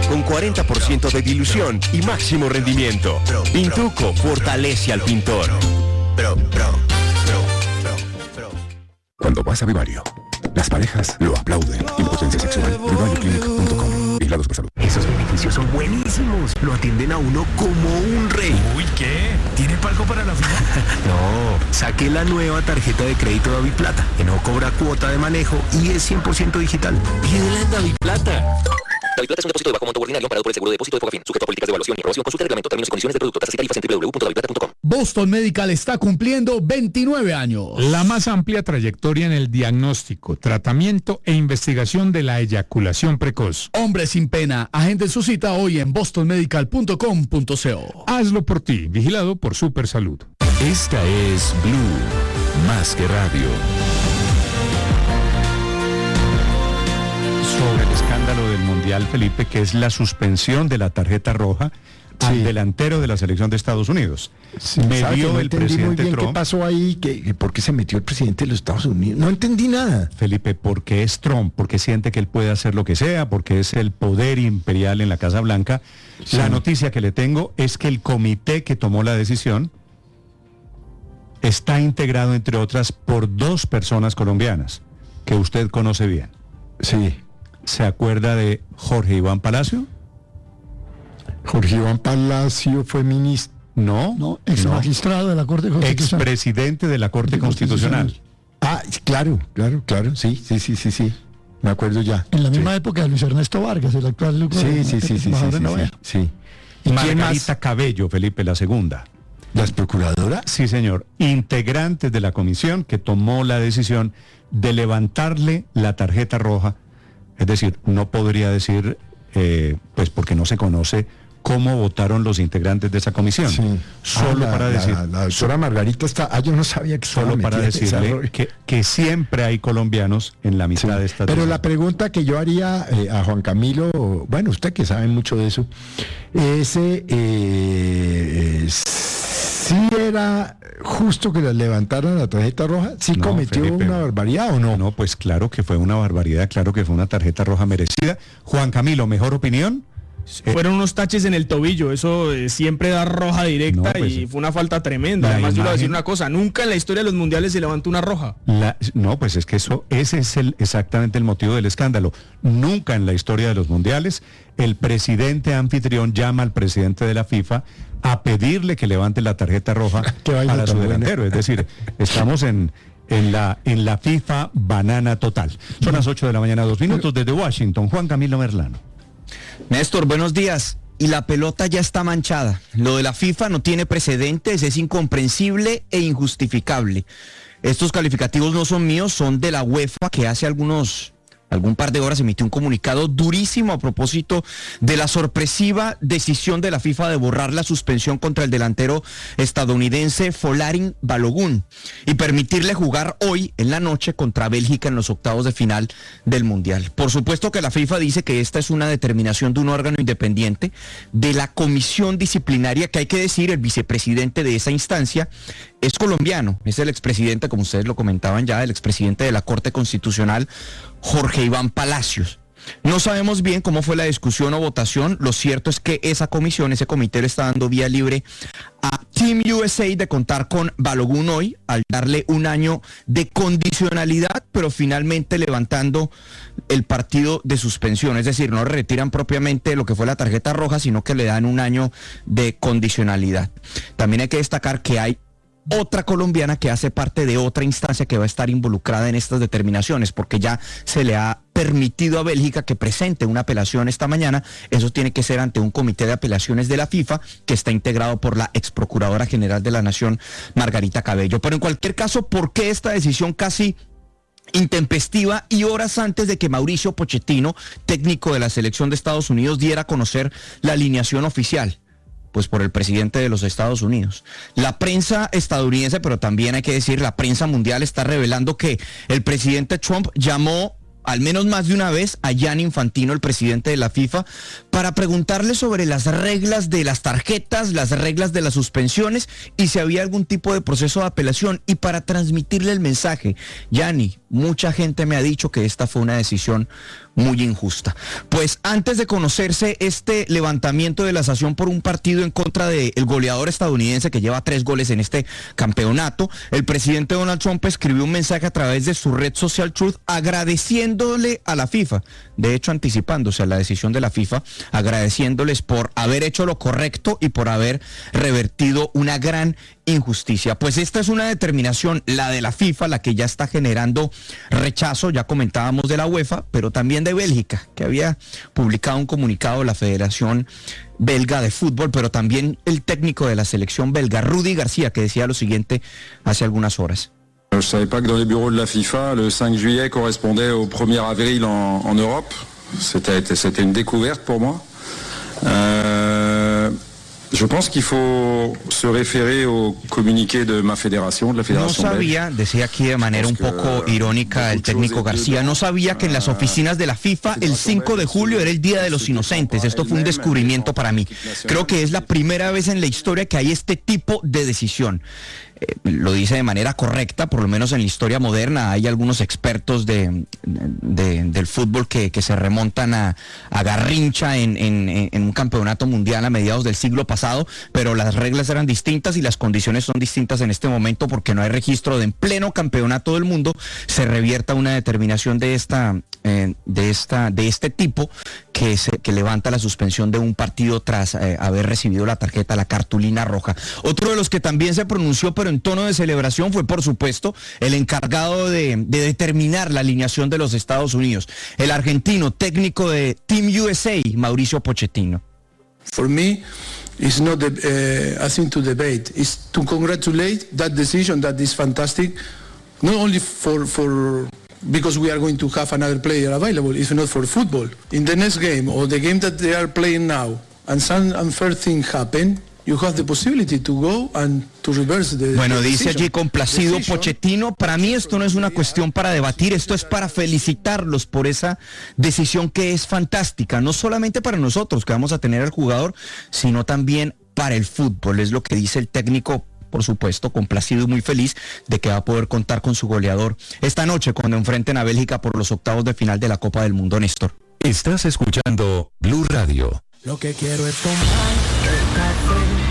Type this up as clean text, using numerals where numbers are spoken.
con 40% de dilución y máximo rendimiento. Pintuco fortalece al pintor. Cuando vas a Vivario, las parejas lo aplauden. Impotencia sexual. VivarioClinic.com. Vigilados por salud. Esos beneficios son buenísimos. Lo atienden a uno como un rey. Uy, ¿qué? ¿Tiene palco para la fila? No, saqué la nueva tarjeta de crédito DaviPlata, que no cobra cuota de manejo y es 100% digital. Pídela en DaviPlata. DaviPlata es un depósito de bajo monto ordinario parado por el seguro de depósito de Fogafín, sujeto a políticas de evaluación y aprobación. Consulta el reglamento, términos y condiciones de producto, tasas y tarifas en www.daviplata.com. Boston Medical está cumpliendo 29 años. La más amplia trayectoria en el diagnóstico, tratamiento e investigación de la eyaculación precoz. Hombre sin pena, agende su cita hoy en bostonmedical.com.co. Hazlo por ti, vigilado por Supersalud. Esta es Blue, más que radio. Sobre el escándalo del Mundial, Felipe, que es la suspensión de la tarjeta roja al delantero de la selección de Estados Unidos. Sí, no el presidente muy bien Trump. ¿Qué pasó ahí? ¿Por qué se metió el presidente de los Estados Unidos? No entendí nada. Felipe, porque es Trump, porque siente que él puede hacer lo que sea, porque es el poder imperial en la Casa Blanca. Sí. La noticia que le tengo es que el comité que tomó la decisión está integrado, entre otras, por 2 personas colombianas que usted conoce bien. Sí. ¿Se acuerda de Jorge Iván Palacio? Jorge Iván Palacio fue ministro. No, Magistrado de la Corte Constitucional. Expresidente de la Corte Constitucional. Ah, claro, sí. Me acuerdo ya. En la misma época de Luis Ernesto Vargas, el actual Sí. ¿Y Margarita Cabello, Felipe, la segunda? ¿Las procuradoras? Sí, señor. Integrantes de la comisión que tomó la decisión de levantarle la tarjeta roja. Es decir, no podría decir, pues porque no se conoce cómo votaron los integrantes de esa comisión. Sí. Solo para decir... La doctora Margarita está... yo no sabía que solo para decirle que siempre hay colombianos en la mitad de esta... Pero la pregunta que yo haría a Juan Camilo, bueno, usted que sabe mucho de eso, ¿sí era justo que le levantaran la tarjeta roja? ¿Sí no, cometió Felipe, una barbaridad o no? No, pues claro que fue una barbaridad, claro que fue una tarjeta roja merecida. Juan Camilo, ¿mejor opinión? Fueron unos taches en el tobillo, eso siempre da roja directa, no, pues, y fue una falta tremenda. Además, yo le voy a decir una cosa, nunca en la historia de los mundiales se levantó una roja. No, pues es que ese es exactamente el motivo del escándalo. Nunca en la historia de los mundiales el presidente anfitrión llama al presidente de la FIFA a pedirle que levante la tarjeta roja para su delantero. Es decir, estamos en la FIFA banana total. Son las 8 de la mañana, 2 minutos desde Washington. Juan Camilo Merlano. Néstor, buenos días. Y la pelota ya está manchada. Lo de la FIFA no tiene precedentes, es incomprensible e injustificable. Estos calificativos no son míos, son de la UEFA, que hace algún par de horas emitió un comunicado durísimo a propósito de la sorpresiva decisión de la FIFA de borrar la suspensión contra el delantero estadounidense Folarin Balogun y permitirle jugar hoy en la noche contra Bélgica en los octavos de final del Mundial. Por supuesto que la FIFA dice que esta es una determinación de un órgano independiente, de la comisión disciplinaria, que hay que decir, el vicepresidente de esa instancia es colombiano, es el expresidente, como ustedes lo comentaban ya, el expresidente de la Corte Constitucional, Jorge Iván Palacios. No sabemos bien cómo fue la discusión o votación. Lo cierto es que esa comisión, ese comité le está dando vía libre a Team USA de contar con Balogun hoy, al darle un año de condicionalidad, pero finalmente levantando el partido de suspensión. Es decir, no retiran propiamente lo que fue la tarjeta roja, sino que le dan un año de condicionalidad. También hay que destacar que hay otra colombiana que hace parte de otra instancia que va a estar involucrada en estas determinaciones, porque ya se le ha permitido a Bélgica que presente una apelación esta mañana. Eso tiene que ser ante un comité de apelaciones de la FIFA que está integrado por la ex procuradora general de la Nación, Margarita Cabello. Pero en cualquier caso, ¿por qué esta decisión casi intempestiva y horas antes de que Mauricio Pochettino, técnico de la selección de Estados Unidos, diera a conocer la alineación oficial? Pues por el presidente de los Estados Unidos. La prensa estadounidense, pero también hay que decir, la prensa mundial está revelando que el presidente Trump llamó al menos más de una vez, a Gianni Infantino, el presidente de la FIFA, para preguntarle sobre las reglas de las tarjetas, las reglas de las suspensiones y si había algún tipo de proceso de apelación, y para transmitirle el mensaje: Gianni, mucha gente me ha dicho que esta fue una decisión muy injusta. Pues antes de conocerse este levantamiento de la sanción por un partido en contra del goleador estadounidense que lleva 3 goles en este campeonato, el presidente Donald Trump escribió un mensaje a través de su red social Truth agradeciéndole a la FIFA, de hecho anticipándose a la decisión de la FIFA, agradeciéndoles por haber hecho lo correcto y por haber revertido una gran injusticia. Pues esta es una determinación, la de la FIFA, la que ya está generando rechazo, ya comentábamos de la UEFA, pero también de Bélgica, que había publicado un comunicado de la Federación Belga de Fútbol, pero también el técnico de la selección belga, Rudy García, que decía lo siguiente hace algunas horas. Je ne savais pas que dans les bureaux de la FIFA, le 5 juillet correspondait au 1er avril en Europe. C'était une découverte pour moi. Je pense qu'il faut se référer au communiqué de ma fédération, de la Federación No sabía, decía aquí de manera un poco irónica el técnico García, no sabía que en las oficinas de la FIFA el 5 de julio era el Día de los Inocentes. Esto fue un descubrimiento para mí. Creo que es la primera vez en la historia que hay este tipo de decisión. Lo dice de manera correcta, por lo menos en la historia moderna. Hay algunos expertos del fútbol que se remontan a Garrincha en un campeonato mundial a mediados del siglo pasado, pero las reglas eran distintas y las condiciones son distintas en este momento, porque no hay registro de en pleno campeonato del mundo se revierta una determinación de este tipo que levanta la suspensión de un partido tras haber recibido la tarjeta, la cartulina roja. Otro de los que también se pronunció, pero en tono de celebración, fue por supuesto el encargado de determinar la alineación de los Estados Unidos, el argentino técnico de Team USA, Mauricio Pochettino. For me, it's not a thing to debate. It's to congratulate that decision. That is fantastic, not only for because we are going to have another player available, if not for football. In the next game or the game that they are playing now, and some unfair thing happen, you have the possibility to go and to reverse the Bueno, dice allí complacido Pochettino: para mí esto no es una cuestión para debatir, esto es para felicitarlos por esa decisión que es fantástica, no solamente para nosotros que vamos a tener al jugador, sino también para el fútbol. Es lo que dice el técnico, por supuesto, complacido y muy feliz de que va a poder contar con su goleador esta noche cuando enfrenten a Bélgica por los octavos de final de la Copa del Mundo, Néstor. Estás escuchando Blue Radio. Lo que quiero es tomar el café.